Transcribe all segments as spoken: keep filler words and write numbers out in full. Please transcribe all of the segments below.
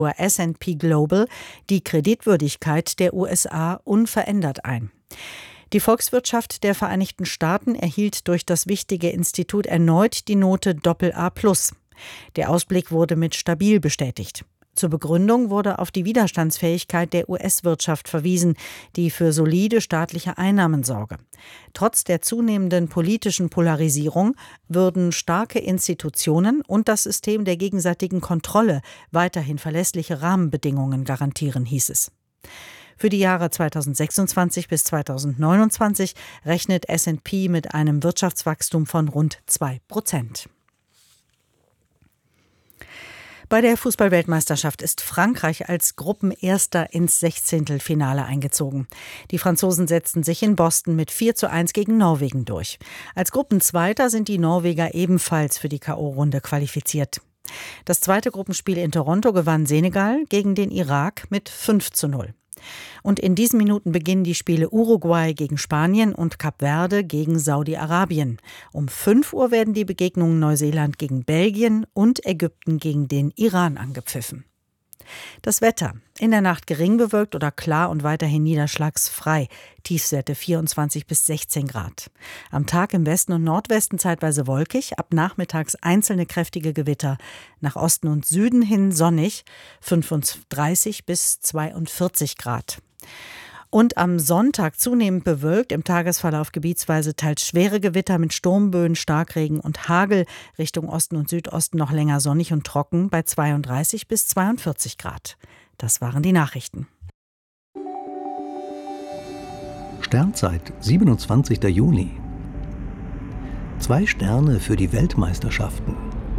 S and P Global die Kreditwürdigkeit der U S A unverändert ein. Die Volkswirtschaft der Vereinigten Staaten erhielt durch das wichtige Institut erneut die Note Doppel A plus. Der Ausblick wurde mit stabil bestätigt. Zur Begründung wurde auf die Widerstandsfähigkeit der U S-Wirtschaft verwiesen, die für solide staatliche Einnahmen sorge. Trotz der zunehmenden politischen Polarisierung würden starke Institutionen und das System der gegenseitigen Kontrolle weiterhin verlässliche Rahmenbedingungen garantieren, hieß es. Für die Jahre zweitausendsechsundzwanzig bis zweitausendneunundzwanzig rechnet S and P mit einem Wirtschaftswachstum von rund zwei Prozent. Bei der Fußball-Weltmeisterschaft ist Frankreich als Gruppenerster ins Sechzehntelfinale eingezogen. Die Franzosen setzten sich in Boston mit vier zu eins gegen Norwegen durch. Als Gruppenzweiter sind die Norweger ebenfalls für die K O-Runde qualifiziert. Das zweite Gruppenspiel in Toronto gewann Senegal gegen den Irak mit fünf zu null. Und in diesen Minuten beginnen die Spiele Uruguay gegen Spanien und Kap Verde gegen Saudi-Arabien. Um fünf Uhr werden die Begegnungen Neuseeland gegen Belgien und Ägypten gegen den Iran angepfiffen. Das Wetter. In der Nacht gering bewölkt oder klar und weiterhin niederschlagsfrei. Tiefstwerte vierundzwanzig bis sechzehn Grad. Am Tag im Westen und Nordwesten zeitweise wolkig, ab nachmittags einzelne kräftige Gewitter. Nach Osten und Süden hin sonnig, fünfunddreißig bis zweiundvierzig Grad. Und am Sonntag zunehmend bewölkt, im Tagesverlauf gebietsweise teils schwere Gewitter mit Sturmböen, Starkregen und Hagel. Richtung Osten und Südosten noch länger sonnig und trocken bei zweiunddreißig bis zweiundvierzig Grad. Das waren die Nachrichten. Sternzeit, siebenundzwanzigster Juni. Zwei Sterne für die Weltmeisterschaften.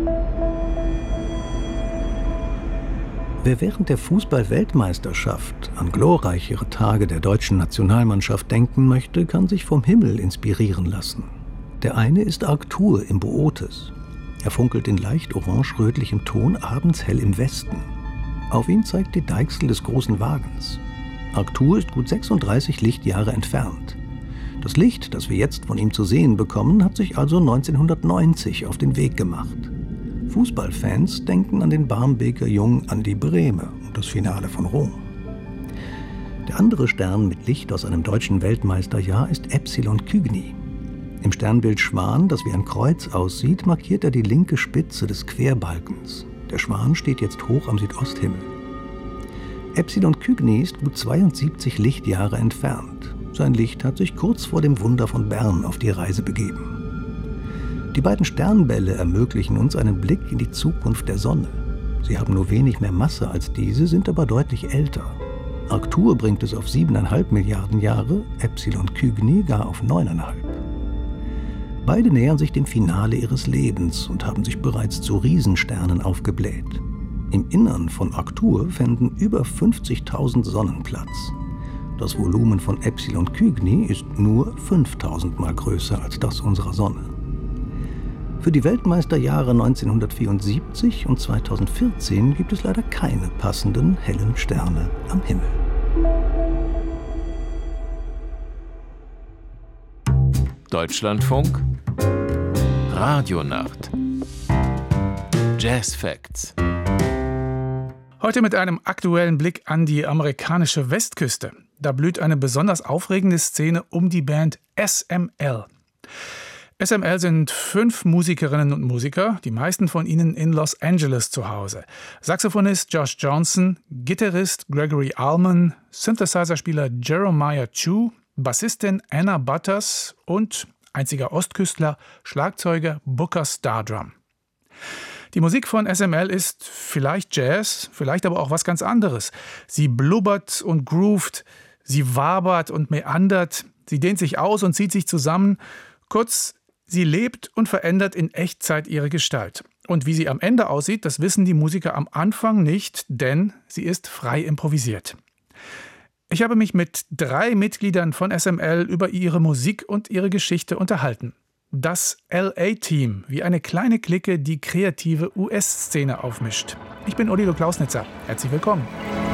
Wer während der Fußball-Weltmeisterschaft an glorreichere Tage der deutschen Nationalmannschaft denken möchte, kann sich vom Himmel inspirieren lassen. Der eine ist Arctur im Bootes. Er funkelt in leicht orange-rötlichem Ton abends hell im Westen. Auf ihn zeigt die Deichsel des großen Wagens. Arctur ist gut sechsunddreißig Lichtjahre entfernt. Das Licht, das wir jetzt von ihm zu sehen bekommen, hat sich also neunzehnhundertneunzig auf den Weg gemacht. Fußballfans denken an den Barmbeker Jung Andi Brehme und das Finale von Rom. Der andere Stern mit Licht aus einem deutschen Weltmeisterjahr ist Epsilon Cygni. Im Sternbild Schwan, das wie ein Kreuz aussieht, markiert er die linke Spitze des Querbalkens. Der Schwan steht jetzt hoch am Südosthimmel. Epsilon Cygni ist gut zweiundsiebzig Lichtjahre entfernt. Sein Licht hat sich kurz vor dem Wunder von Bern auf die Reise begeben. Die beiden Sternbälle ermöglichen uns einen Blick in die Zukunft der Sonne. Sie haben nur wenig mehr Masse als diese, sind aber deutlich älter. Arctur bringt es auf siebeneinhalb Milliarden Jahre, Epsilon Cygni gar auf neuneinhalb. Beide nähern sich dem Finale ihres Lebens und haben sich bereits zu Riesensternen aufgebläht. Im Innern von Arctur fänden über fünfzigtausend Sonnen Platz. Das Volumen von Epsilon Cygni ist nur fünftausend Mal größer als das unserer Sonne. Für die Weltmeisterjahre neunzehnhundertvierundsiebzig und zweitausendvierzehn gibt es leider keine passenden hellen Sterne am Himmel. Deutschlandfunk Radionacht Jazz Facts. Heute mit einem aktuellen Blick an die amerikanische Westküste. Da blüht eine besonders aufregende Szene um die Band S M L. S M L sind fünf Musikerinnen und Musiker, die meisten von ihnen in Los Angeles zu Hause. Saxophonist Josh Johnson, Gitarrist Gregory Allman, Synthesizerspieler Jeremiah Chu, Bassistin Anna Butters und einziger Ostküstler, Schlagzeuger Booker Stardrum. Die Musik von S M L ist vielleicht Jazz, vielleicht aber auch was ganz anderes. Sie blubbert und groovt, sie wabert und meandert, sie dehnt sich aus und zieht sich zusammen. Kurz, sie lebt und verändert in Echtzeit ihre Gestalt. Und wie sie am Ende aussieht, das wissen die Musiker am Anfang nicht, denn sie ist frei improvisiert. Ich habe mich mit drei Mitgliedern von S M L über ihre Musik und ihre Geschichte unterhalten. Das L A-Team, wie eine kleine Clique, die kreative U S-Szene aufmischt. Ich bin Odilo Klausnitzer. Herzlich willkommen.